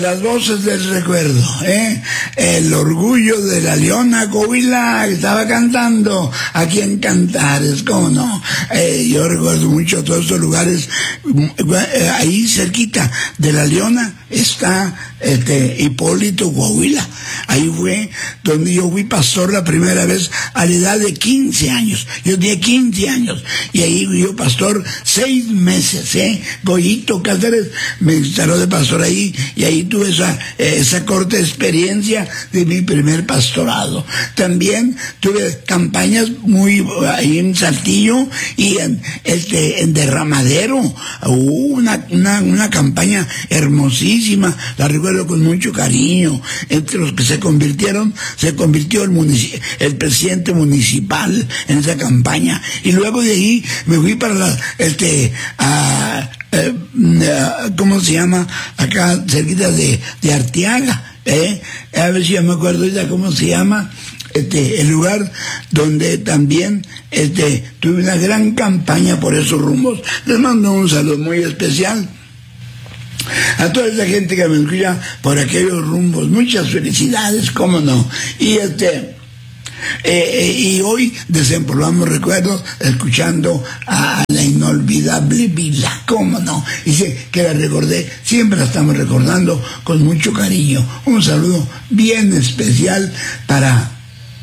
Las voces del recuerdo, el orgullo de la Leona Coahuila estaba cantando aquí en Cantares, ¿cómo no? Yo recuerdo mucho todos estos lugares, ahí cerquita de la Leona está Hipólito, Coahuila. Ahí fue donde yo fui pastor la primera vez a la edad de 15 años. Yo tenía 15 años y ahí fui yo pastor 6 meses, Goyito Cáceres me instaló de pastor ahí y ahí tuve esa corta experiencia de mi primer pastorado. También tuve campañas muy ahí en Saltillo y en Derramadero. Una campaña hermosísima, la recuerdo con mucho cariño. Entre los que se convirtió el presidente municipal en esa campaña. Y luego de ahí me fui para ¿cómo se llama? Acá cerquita de Arteaga, a ver si ya me acuerdo ya cómo se llama, el lugar donde también tuve una gran campaña por esos rumbos. Les mando un saludo muy especial a toda esa gente que me escucha por aquellos rumbos. Muchas felicidades, cómo no. Y hoy desempolvamos recuerdos escuchando a la inolvidable Vila, cómo no. Dice que la recordé, siempre la estamos recordando con mucho cariño. Un saludo bien especial para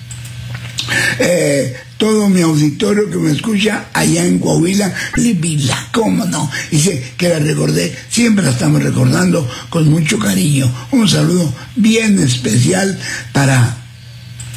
todo mi auditorio que me escucha allá en Coahuila, Vila, cómo no. Dice que la recordé, siempre la estamos recordando con mucho cariño. Un saludo bien especial para